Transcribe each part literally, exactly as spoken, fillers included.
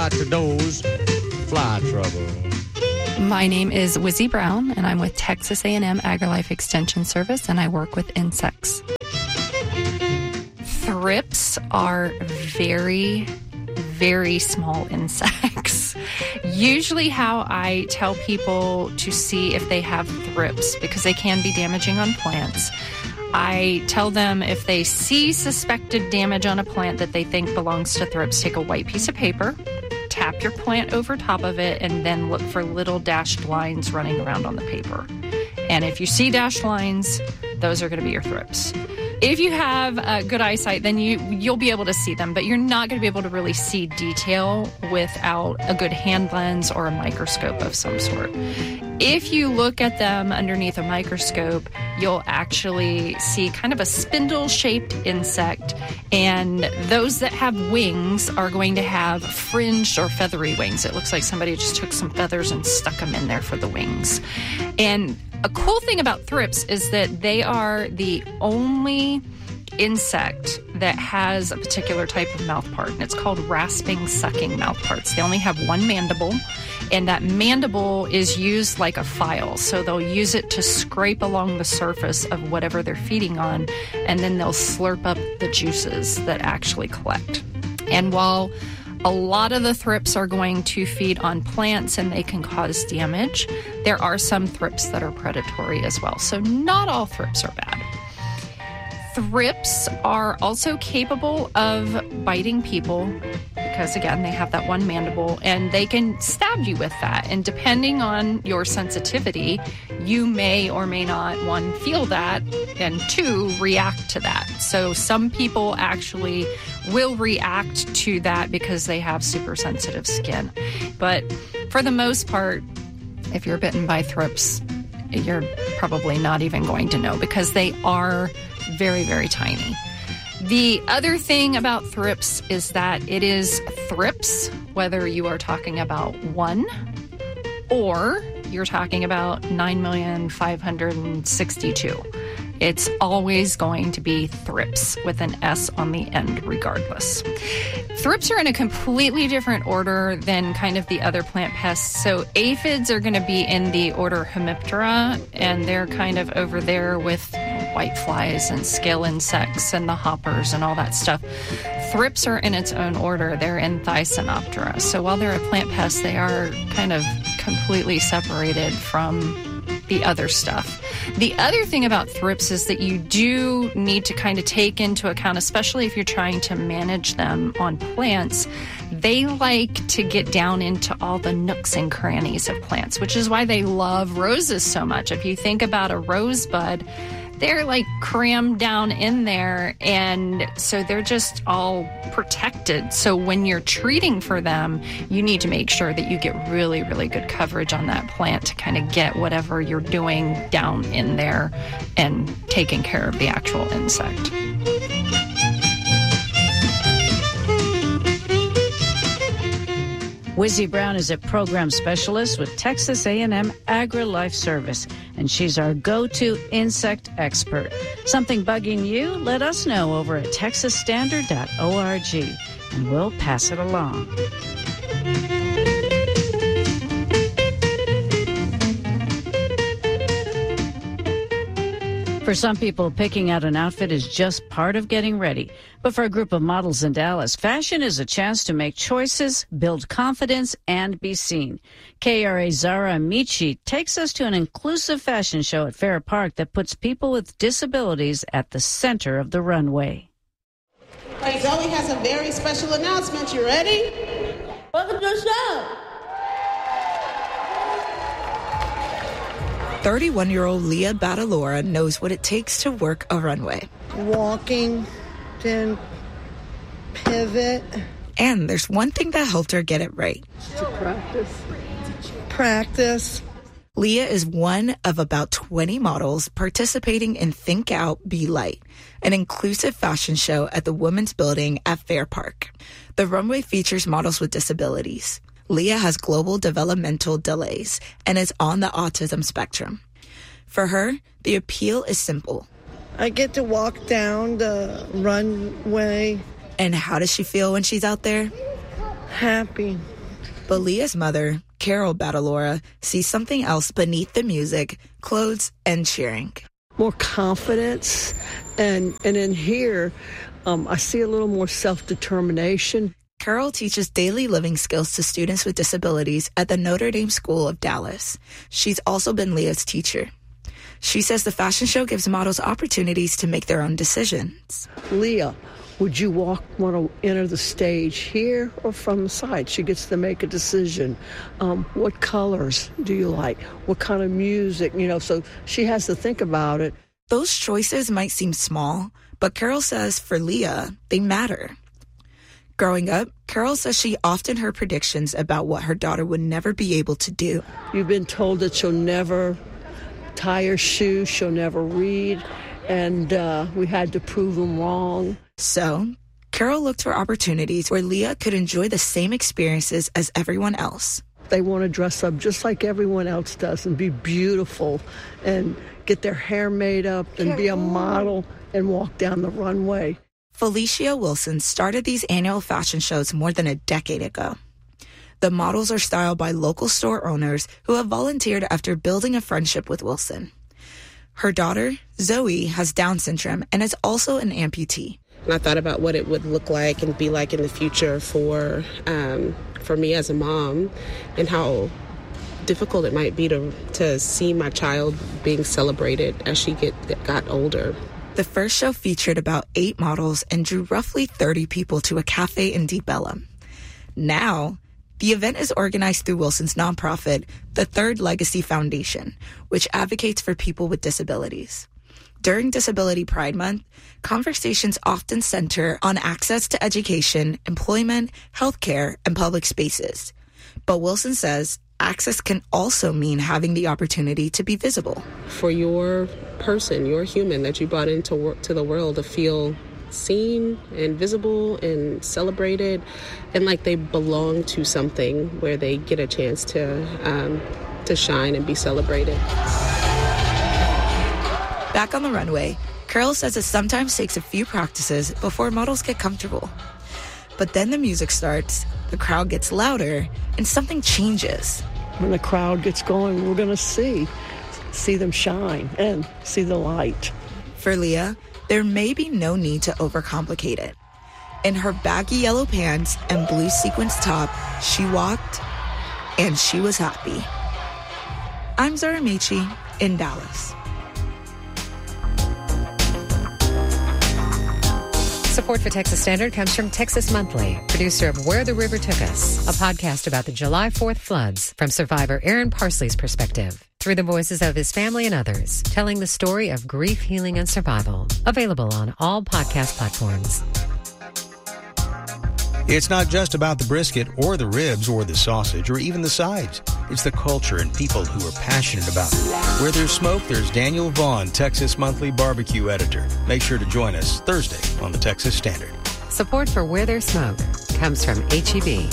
out your doors, fly trouble. My name is Wizzy Brown, and I'm with Texas A and M AgriLife Extension Service, and I work with insects. Thrips are very, very small insects. Usually how I tell people to see if they have thrips, because they can be damaging on plants, I tell them if they see suspected damage on a plant that they think belongs to thrips, take a white piece of paper, tap your plant over top of it, and then look for little dashed lines running around on the paper. And if you see dashed lines, those are going to be your thrips. If you have uh, good eyesight, then you, you'll be able to see them, but you're not going to be able to really see detail without a good hand lens or a microscope of some sort. If you look at them underneath a microscope, you'll actually see kind of a spindle-shaped insect, and those that have wings are going to have fringed or feathery wings. It looks like somebody just took some feathers and stuck them in there for the wings. And a cool thing about thrips is that they are the only insect that has a particular type of mouth part, and it's called rasping, sucking mouth parts. They only have one mandible, and that mandible is used like a file. So they'll use it to scrape along the surface of whatever they're feeding on, and then they'll slurp up the juices that actually collect. And while a lot of the thrips are going to feed on plants and they can cause damage, there are some thrips that are predatory as well. So not all thrips are bad. Thrips are also capable of biting people because, again, they have that one mandible, and they can stab you with that. And depending on your sensitivity, you may or may not, one, feel that, and two, react to that. So some people actually will react to that because they have super sensitive skin. But for the most part, if you're bitten by thrips, you're probably not even going to know because they are very, very tiny. The other thing about thrips is that it is thrips, whether you are talking about one or you're talking about nine million five hundred sixty-two. It's always going to be thrips with an S on the end regardless. Thrips are in a completely different order than kind of the other plant pests. So aphids are going to be in the order Hemiptera, and they're kind of over there with whiteflies and scale insects and the hoppers and all that stuff. Thrips are in its own order. They're in Thysanoptera. So while they're a plant pest, they are kind of completely separated from the other stuff. The other thing about thrips is that you do need to kind of take into account, especially if you're trying to manage them on plants, they like to get down into all the nooks and crannies of plants, which is why they love roses so much. If you think about a rosebud, they're like crammed down in there, and so they're just all protected. So when you're treating for them, you need to make sure that you get really, really good coverage on that plant to kind of get whatever you're doing down in there and taking care of the actual insect. Wizzy Brown is a program specialist with Texas A and M AgriLife Service, and she's our go-to insect expert. Something bugging you? Let us know over at texas standard dot org, and we'll pass it along. For some people, picking out an outfit is just part of getting ready. But for a group of models in Dallas, fashion is a chance to make choices, build confidence, and be seen. K R A Zara Amici takes us to an inclusive fashion show at Fair Park that puts people with disabilities at the center of the runway. Hey, Zoe has a very special announcement. You ready? Welcome to the show. thirty-one-year-old Leah Batalora knows what it takes to work a runway. Walking, then pivot. And there's one thing that helped her get it right. To practice. Practice. Leah is one of about twenty models participating in Think Out, Be Light, an inclusive fashion show at the Women's Building at Fair Park. The runway features models with disabilities. Leah has global developmental delays and is on the autism spectrum. For her, the appeal is simple. I get to walk down the runway. And how does she feel when she's out there? Happy. But Leah's mother, Carol Badalora, sees something else beneath the music, clothes, and cheering. More confidence, and and in here, um, I see a little more self-determination. Carol teaches daily living skills to students with disabilities at the Notre Dame School of Dallas. She's also been Leah's teacher. She says the fashion show gives models opportunities to make their own decisions. Leah, would you walk, want to enter the stage here or from the side? She gets to make a decision. Um, what colors do you like? What kind of music? You know, so she has to think about it. Those choices might seem small, but Carol says for Leah, they matter. Growing up, Carol says she often heard predictions about what her daughter would never be able to do. You've been told that she'll never tie her shoes, she'll never read, and uh, we had to prove them wrong. So, Carol looked for opportunities where Leah could enjoy the same experiences as everyone else. They want to dress up just like everyone else does and be beautiful and get their hair made up and be a model and walk down the runway. Felicia Wilson started these annual fashion shows more than a decade ago. The models are styled by local store owners who have volunteered after building a friendship with Wilson. Her daughter, Zoe, has Down syndrome and is also an amputee. And I thought about what it would look like and be like in the future for um, for me as a mom, and how difficult it might be to to see my child being celebrated as she get got older. The first show featured about eight models and drew roughly thirty people to a cafe in Deep Ellum. Now, the event is organized through Wilson's nonprofit, the Third Legacy Foundation, which advocates for people with disabilities. During Disability Pride Month, conversations often center on access to education, employment, healthcare, and public spaces. But Wilson says access can also mean having the opportunity to be visible. For your person, your human that you brought into work, to the world to feel seen and visible and celebrated, and like they belong to something where they get a chance to um, to shine and be celebrated. Back on the runway, Carol says it sometimes takes a few practices before models get comfortable. But then the music starts, the crowd gets louder, and something changes. When the crowd gets going, we're going to see, see them shine and see the light. For Leah, there may be no need to overcomplicate it. In her baggy yellow pants and blue sequins top, she walked, and she was happy. I'm Zara Mechi in Dallas. Support for Texas Standard comes from Texas Monthly, producer of Where the River Took Us, a podcast about the July fourth floods from survivor Aaron Parsley's perspective, through the voices of his family and others, telling the story of grief, healing, and survival. Available on all podcast platforms. It's not just about the brisket or the ribs or the sausage or even the sides. It's the culture and people who are passionate about it. Where there's smoke, there's Daniel Vaughn, Texas Monthly barbecue editor. Make sure to join us Thursday on the Texas Standard. Support for Where There's Smoke comes from H E B.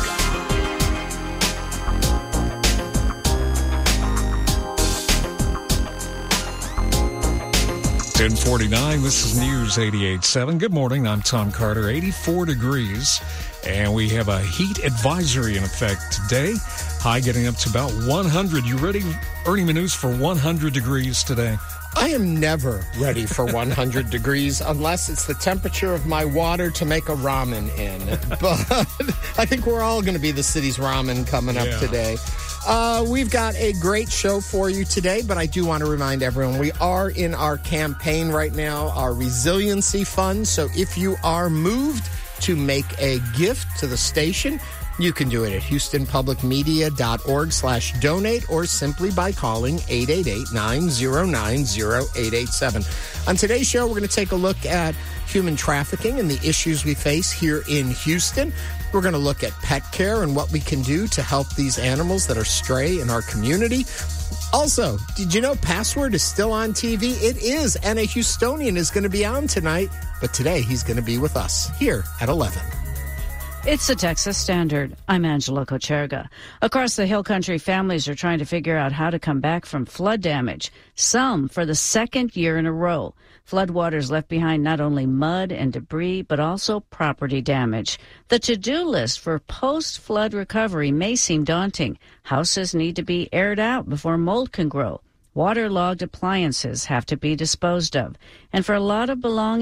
ten forty-nine, this is News eighty-eight point seven. Good morning, I'm Tom Carter. eighty-four degrees, and we have a heat advisory in effect today. High getting up to about one hundred. You ready, Ernie Manous, for one hundred degrees today? I am never ready for one hundred degrees unless it's the temperature of my water to make a ramen in. But I think we're all going to be the city's ramen coming up yeah. today. Uh, we've got a great show for you today, but I do want to remind everyone we are in our campaign right now, our resiliency fund. So if you are moved to make a gift to the station, you can do it at houstonpublicmedia.org slash donate or simply by calling eight eight eight, nine zero nine, zero eight eight seven. On today's show, we're going to take a look at human trafficking and the issues we face here in Houston. We're going to look at pet care and what we can do to help these animals that are stray in our community. Also, did you know Password is still on T V? It is, and a Houstonian is going to be on tonight, but today he's going to be with us here at eleven. It's the Texas Standard. I'm Angela Kocherga. Across the Hill Country, families are trying to figure out how to come back from flood damage, some for the second year in a row. Floodwaters left behind not only mud and debris, but also property damage. The to-do list for post-flood recovery may seem daunting. Houses need to be aired out before mold can grow. Waterlogged appliances have to be disposed of. And for a lot of belongings,